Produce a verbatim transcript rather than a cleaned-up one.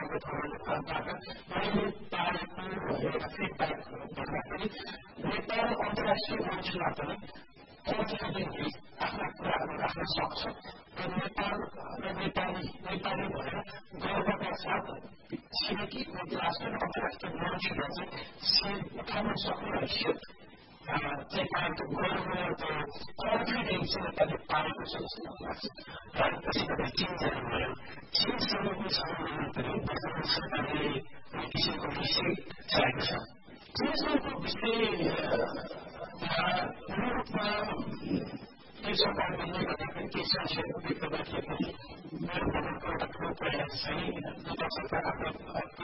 नेपालको भ्रमणबाट मैले पाएको एउटा फिडब्याकहरू भन्दाखेरि नेपाल अन्तर्राष्ट्रिय मञ्चमा पनि कन्फिडेन्टली आफ्ना कुराहरू राख्न सक्छ र नेपाल र नेपाली नेपाली भएर गर्वका साथ छिमेकी राष्ट्र अन्तर्राष्ट्रिय मञ्चमा चाहिँ शिर उठाउन सक्ने हैसियत चाहिँ पाएको गर्व र कन्फिडेन्स चाहिँ नेपालले पाएको छ जस्तो मलाई लाग्छ र त्यसै गरी चीन जानुभयो चीनसँगको सम्बन्धमा पनि वर्तमान सरकारले कुनै किसिमको विषय छाएको छ चीनसँगको विषय